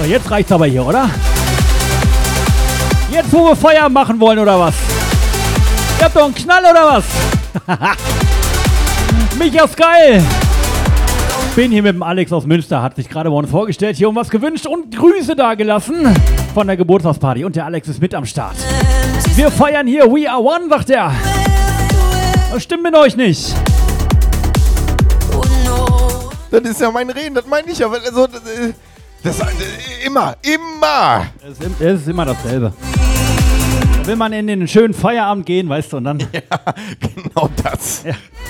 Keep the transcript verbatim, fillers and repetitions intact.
jetzt reicht's aber hier, oder? Jetzt, wo wir Feuer machen wollen, oder was? Ihr habt doch einen Knall, oder was? Micha Sky. Bin hier mit dem Alex aus Münster, hat sich gerade bei uns vorgestellt, hier um was gewünscht und Grüße dagelassen von der Geburtstagsparty. Und der Alex ist mit am Start. Wir feiern hier We Are One, sagt er. Das stimmt mit euch nicht. Das ist ja mein Reden, das meine ich ja. Also, das, das, das, immer, immer. Es ist, es ist immer dasselbe. Da will man in den schönen Feierabend gehen, weißt du, und dann... Ja, genau das. Ja.